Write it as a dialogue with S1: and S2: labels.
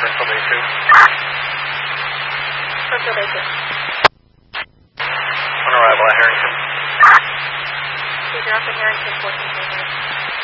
S1: Springfield Bay 2.
S2: Springfield Bay 2.
S1: On arrival at Harrington.
S2: Please drop at Harrington 14 minutes.